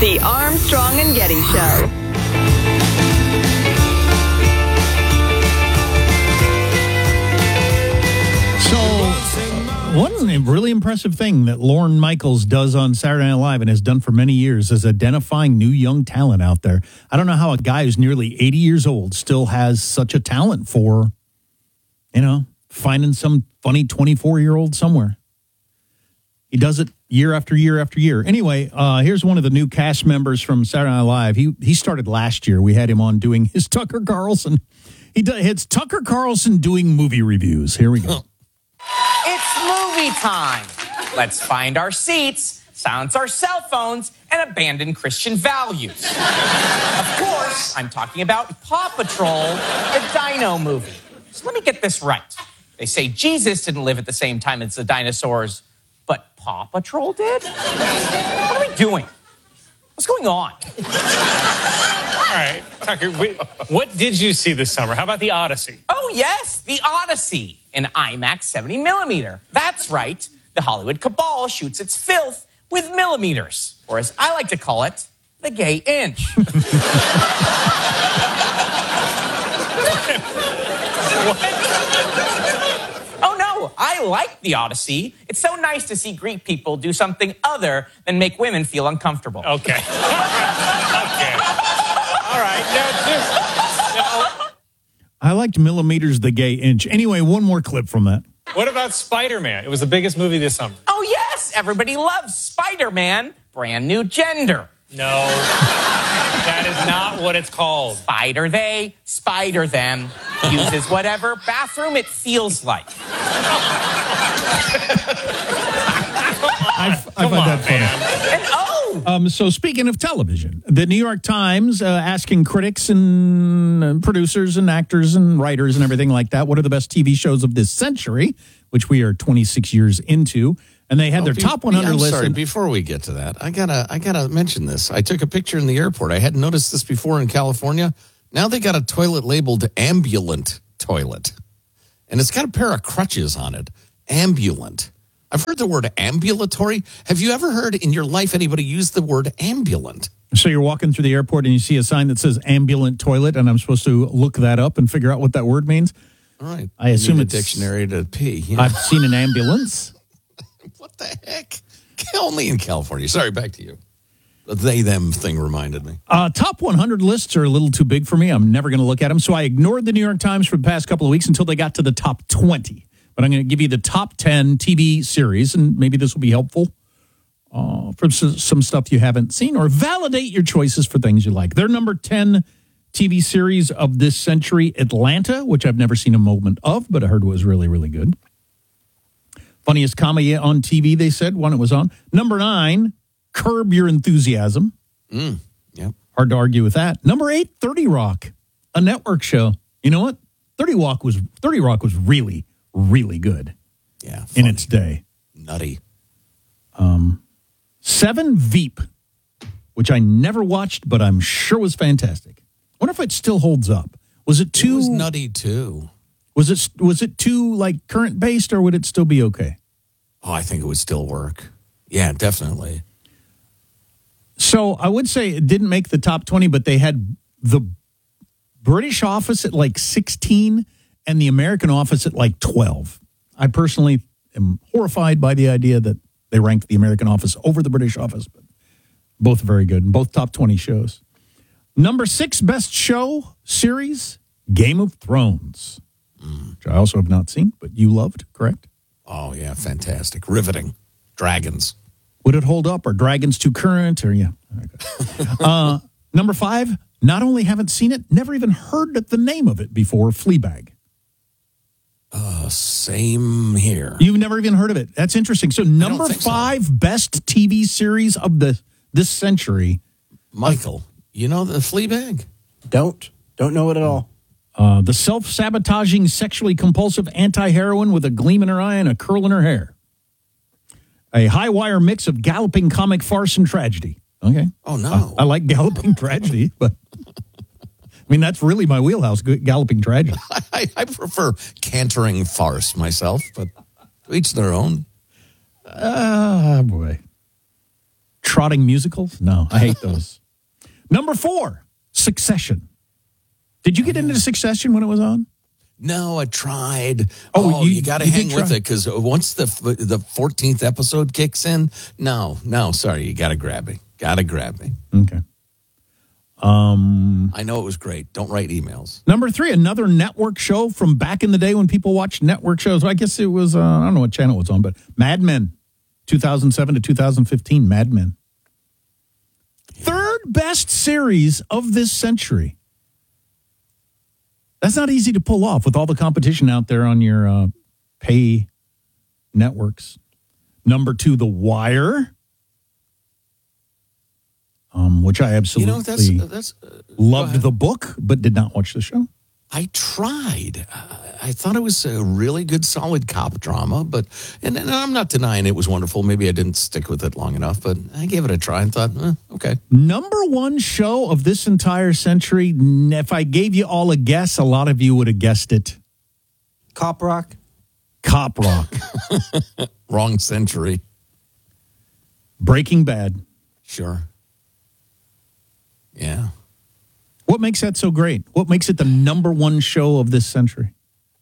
The Armstrong and Getty Show. One really impressive thing that Lorne Michaels does on Saturday Night Live and has done for many years is identifying new young talent out there. I don't know how a guy who's nearly 80 years old still has such a talent for, finding some funny 24-year-old somewhere. He does it year after year after year. Anyway, here's one of the new cast members from Saturday Night Live. He started last year. We had him on doing his Tucker Carlson. It's Tucker Carlson doing movie reviews. Here we go. It's movie time. Let's find our seats, silence our cell phones, and abandon Christian values. Of course, I'm talking about Paw Patrol, the Dino movie. So let me get this right. They say Jesus didn't live at the same time as the dinosaurs, but Paw Patrol did? What are we doing? What's going on? All right, Tucker, what did you see this summer? How about The Odyssey? Oh, yes, The Odyssey in IMAX 70 millimeter. That's right. The Hollywood cabal shoots its filth with millimeters, or as I like to call it, the gay inch. Oh, no, I like The Odyssey. It's so nice to see Greek people do something other than make women feel uncomfortable. Okay. Okay. All right. No. I liked Millimeters, the gay inch. Anyway, one more clip from that. What about Spider-Man? It was the biggest movie this summer. Oh, yes, everybody loves Spider-Man. Brand new gender. No, that is not what it's called. Spider they, spider them. Uses whatever bathroom it feels like. I find that funny. And So speaking of television, the New York Times asking critics and producers and actors and writers and everything like that, what are the best TV shows of this century, which we are 26 years into. And they had their top 100 I'm list. sorry, before we get to that, I gotta mention this. I took a picture in the airport. I hadn't noticed this before in California. Now they got a toilet labeled ambulant toilet. And it's got a pair of crutches on it. Ambulant. I've heard the word ambulatory. Have you ever heard in your life anybody use the word ambulant? So you're walking through the airport and you see a sign that says ambulant toilet, and I'm supposed to look that up and figure out what that word means? All right. I assume it's a dictionary to pee. Yeah. I've seen an ambulance. What the heck? Only in California. Sorry, back to you. The they-them thing reminded me. Top 100 lists are a little too big for me. I'm never going to look at them. So I ignored the New York Times for the past couple of weeks until they got to the top 20. But I'm going to give you the top 10 TV series, and maybe this will be helpful for some stuff you haven't seen, or validate your choices for things you like. Their number 10 TV series of this century, Atlanta, which I've never seen a moment of, but I heard was really, really good. Funniest comedy on TV, they said, when it was on. Number 9, Curb Your Enthusiasm. Yep. Hard to argue with that. Number 8, 30 Rock, a network show. You know what? 30 Rock was really, really good. Yeah. In its day. Nutty. 7, Veep, which I never watched, but I'm sure was fantastic. I wonder if it still holds up. Was it too... It was nutty, too. Was it too, like, current-based, or would it still be okay? Oh, I think it would still work. Yeah, definitely. So I would say it didn't make the top 20, but they had the British office at, like, 16 and the American office at, like, 12. I personally am horrified by the idea that they ranked the American office over the British office, but both very good, and both top 20 shows. Number 6 best show series, Game of Thrones, which I also have not seen, but you loved, correct? Oh, yeah, fantastic. Riveting. Dragons. Would it hold up? Are dragons too current? Or yeah. Okay. Number 5, not only haven't seen it, never even heard the name of it before, Fleabag. Same here. You've never even heard of it. That's interesting. So number 5 best TV series of this century. Michael, you know the Fleabag? Don't know it at all. The self-sabotaging, sexually compulsive anti-heroine with a gleam in her eye and a curl in her hair. A high-wire mix of galloping comic farce and tragedy. Okay. Oh, no. I like galloping tragedy, but... I mean, that's really my wheelhouse, galloping tragedy. I prefer cantering farce myself, but to each their own. Boy. trotting musicals? No, I hate those. Number 4, Succession. Did you get into Succession when it was on? No, I tried. Oh, you got to you hang did with try? it because once the 14th episode kicks in, no, sorry, you got to grab me. Got to grab me. Okay. I know it was great. Don't write emails. Number 3, another network show from back in the day when people watched network shows. I guess it was, I don't know what channel it was on, but Mad Men, 2007 to 2015, Mad Men. Third best series of this century. That's not easy to pull off with all the competition out there on your pay networks. Number 2, The Wire. Which I absolutely that's loved the book, but did not watch the show. I tried. I thought it was a really good, solid cop drama, but and I'm not denying it was wonderful. Maybe I didn't stick with it long enough, but I gave it a try and thought, okay. Number 1 show of this entire century. If I gave you all a guess, a lot of you would have guessed it. Cop Rock. Cop Rock. Wrong century. Breaking Bad. Sure. Yeah. What makes that so great? What makes it the number 1 show of this century?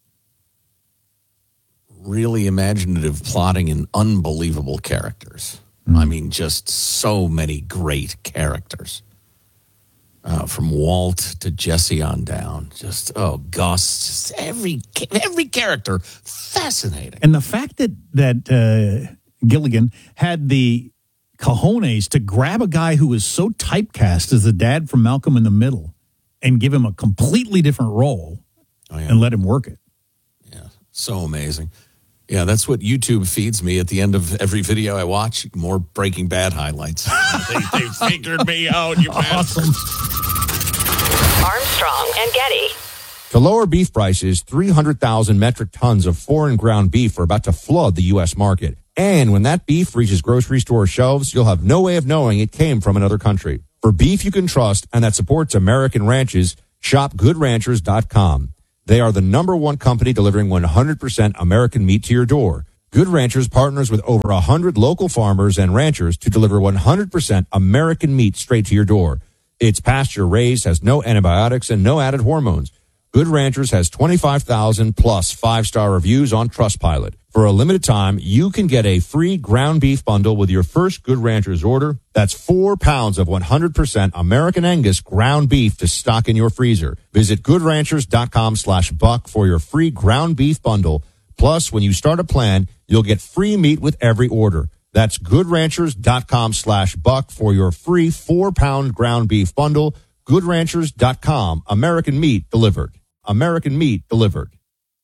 Really imaginative plotting and unbelievable characters. I mean, just so many great characters. From Walt to Jesse on down. Just, Gus. Just every character. Fascinating. And the fact that Gilligan had the cojones to grab a guy who was so typecast as the dad from Malcolm in the Middle and give him a completely different role and let him work it. Yeah, so amazing. Yeah, that's what YouTube feeds me at the end of every video I watch. More Breaking Bad highlights. they figured me out, you Awesome. Armstrong and Getty. To lower beef prices, 300,000 metric tons of foreign ground beef are about to flood the U.S. market. And when that beef reaches grocery store shelves, you'll have no way of knowing it came from another country. For beef you can trust and that supports American ranches, shop GoodRanchers.com. They are the number 1 company delivering 100% American meat to your door. Good Ranchers partners with over 100 local farmers and ranchers to deliver 100% American meat straight to your door. It's pasture raised, has no antibiotics and no added hormones. Good Ranchers has 25,000 plus 5-star reviews on Trustpilot. For a limited time, you can get a free ground beef bundle with your first Good Ranchers order. That's 4 pounds of 100% American Angus ground beef to stock in your freezer. Visit GoodRanchers.com/buck for your free ground beef bundle. Plus, when you start a plan, you'll get free meat with every order. That's GoodRanchers.com/buck for your free 4-pound ground beef bundle. GoodRanchers.com. American meat delivered. American meat delivered.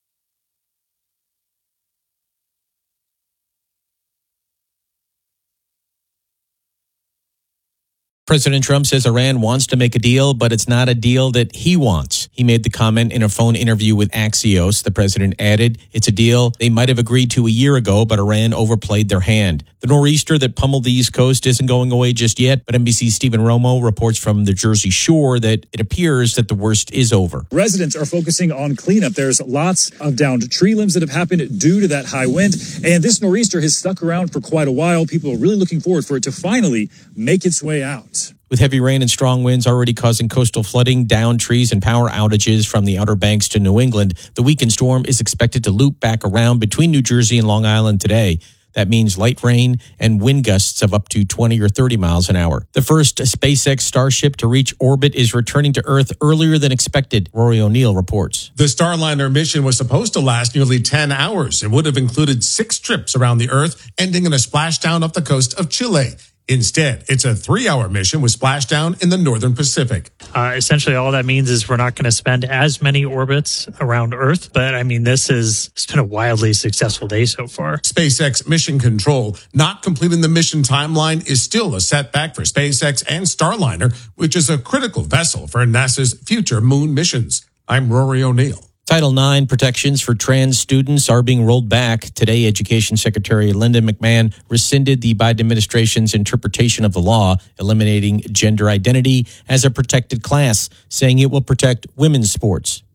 President Trump says Iran wants to make a deal, but it's not a deal that he wants. He made the comment in a phone interview with Axios. The president added, it's a deal they might have agreed to a year ago, but Iran overplayed their hand. The nor'easter that pummeled the East Coast isn't going away just yet, but NBC's Stephen Romo reports from the Jersey Shore that it appears that the worst is over. Residents are focusing on cleanup. There's lots of downed tree limbs that have happened due to that high wind, and this nor'easter has stuck around for quite a while. People are really looking forward for it to finally make its way out. With heavy rain and strong winds already causing coastal flooding, downed trees, and power outages from the Outer Banks to New England, the weekend storm is expected to loop back around between New Jersey and Long Island today. That means light rain and wind gusts of up to 20 or 30 miles an hour. The first SpaceX Starship to reach orbit is returning to Earth earlier than expected, Rory O'Neill reports. The Starliner mission was supposed to last nearly 10 hours. It would have included 6 trips around the Earth, ending in a splashdown off the coast of Chile. Instead, it's a 3-hour mission with splashdown in the northern Pacific. Essentially, all that means is we're not going to spend as many orbits around Earth. But I mean, it's been a wildly successful day so far. SpaceX Mission Control not completing the mission timeline is still a setback for SpaceX and Starliner, which is a critical vessel for NASA's future moon missions. I'm Rory O'Neill. Title IX protections for trans students are being rolled back. Today, Education Secretary Linda McMahon rescinded the Biden administration's interpretation of the law, eliminating gender identity as a protected class, saying it will protect women's sports.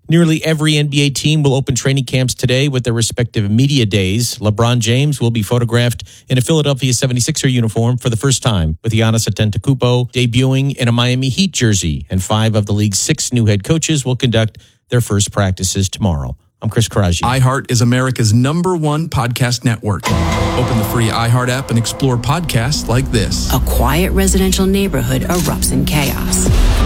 Nearly every NBA team will open training camps today with their respective media days. LeBron James will be photographed in a Philadelphia 76er uniform for the first time, with Giannis Antetokounmpo debuting in a Miami Heat jersey. And 5 of the league's 6 new head coaches will conduct their first practices tomorrow. I'm Chris Karaji. iHeart is America's #1 podcast network. Open the free iHeart app and explore podcasts like this. A quiet residential neighborhood erupts in chaos.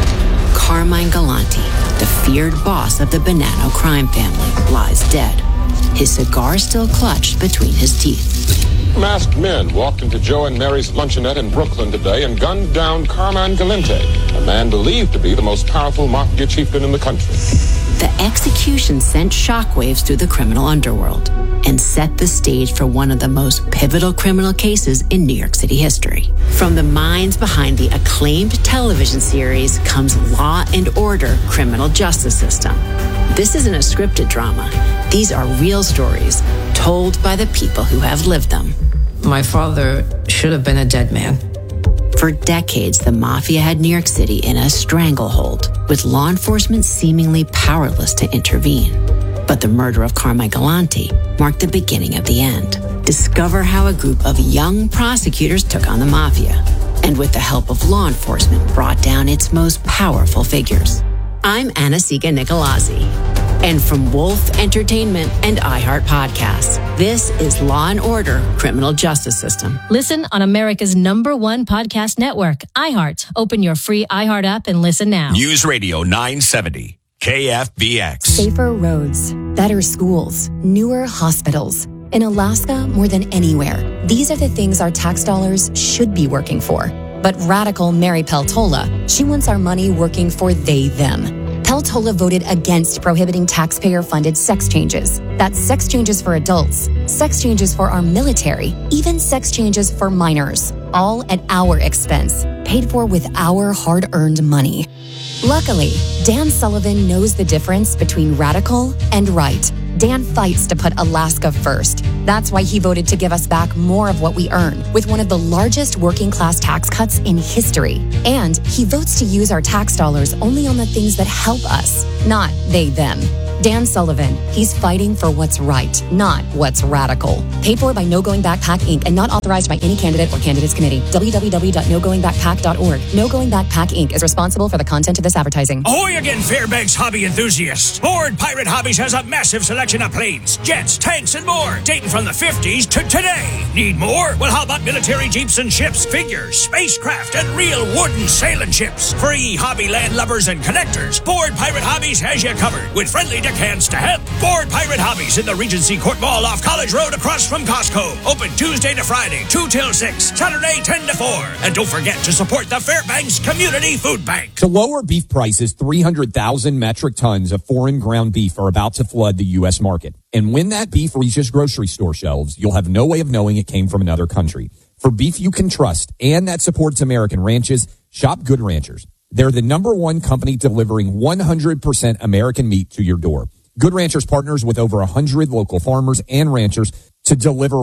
Carmine Galante, the feared boss of the Bonanno crime family, lies dead, his cigar still clutched between his teeth. Masked men walked into Joe and Mary's luncheonette in Brooklyn today and gunned down Carmine Galante, a man believed to be the most powerful mafia chieftain in the country. The execution sent shockwaves through the criminal underworld and set the stage for one of the most pivotal criminal cases in New York City history. From the minds behind the acclaimed television series comes Law and Order: Criminal Justice System. This isn't a scripted drama. These are real stories told by the people who have lived them. My father should have been a dead man. For decades, the mafia had New York City in a stranglehold, with law enforcement seemingly powerless to intervene. But the murder of Carmine Galante marked the beginning of the end. Discover how a group of young prosecutors took on the mafia, and with the help of law enforcement, brought down its most powerful figures. I'm Anna-Sigga Nicolazzi. And from Wolf Entertainment and iHeart Podcasts, this is Law & Order: Criminal Justice System. Listen on America's #1 podcast network, iHeart. Open your free iHeart app and listen now. News Radio 970, KFBX. Safer roads, better schools, newer hospitals. In Alaska, more than anywhere, these are the things our tax dollars should be working for. But radical Mary Peltola, she wants our money working for they, them. Peltola voted against prohibiting taxpayer-funded sex changes. That's sex changes for adults, sex changes for our military, even sex changes for minors, all at our expense, paid for with our hard-earned money. Luckily, Dan Sullivan knows the difference between radical and right. Dan fights to put Alaska first. That's why he voted to give us back more of what we earn, with one of the largest working class tax cuts in history. And he votes to use our tax dollars only on the things that help us, not they, them. Dan Sullivan, he's fighting for what's right, not what's radical. Paid for by No Going Back PAC, Inc. and not authorized by any candidate or candidates committee. www.nogoingbackpac.org. No Going Back PAC, Inc. is responsible for the content of this advertising. Ahoy again, Fairbanks hobby enthusiasts. Board Pirate Hobbies has a massive selection of planes, jets, tanks, and more, dating from the 50s to today. Need more? Well, how about military jeeps and ships, figures, spacecraft, and real wooden sailing ships? Free Hobbyland lovers and collectors, Board Pirate Hobbies has you covered with friendly deckhands to help. Board Pirate Hobbies in the Regency Court Mall off College Road across from Costco. Open Tuesday to Friday, 2 till 6, Saturday 10 to 4. And don't forget to support the Fairbanks Community Food Bank. To lower beef prices, 300,000 metric tons of foreign ground beef are about to flood the U.S. market. And when that beef reaches grocery store shelves, you'll have no way of knowing it came from another country. For beef you can trust and that supports American ranches, shop Good Ranchers. They're the #1 company delivering 100% American meat to your door. Good Ranchers partners with over 100 local farmers and ranchers to deliver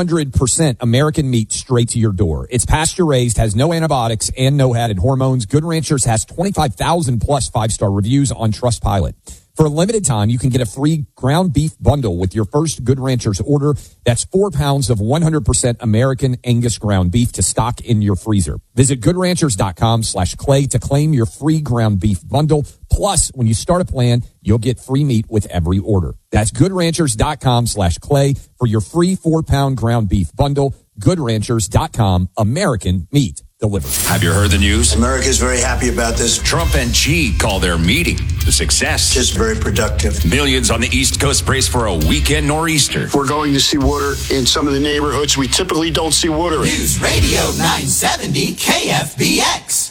100% American meat straight to your door. It's pasture-raised, has no antibiotics, and no added hormones. Good Ranchers has 25,000 plus 5-star reviews on Trustpilot. For a limited time, you can get a free ground beef bundle with your first Good Ranchers order. That's 4 pounds of 100% American Angus ground beef to stock in your freezer. Visit goodranchers.com/clay to claim your free ground beef bundle. Plus, when you start a plan, you'll get free meat with every order. That's goodranchers.com/clay for your free 4-pound ground beef bundle. Goodranchers.com, American meat delivered. Have you heard the news? America's very happy about this. Trump and Xi call their meeting a success. Just very productive. Millions on the East Coast brace for a weekend nor'easter. We're going to see water in some of the neighborhoods we typically don't see water in. News Radio 970 KFBX.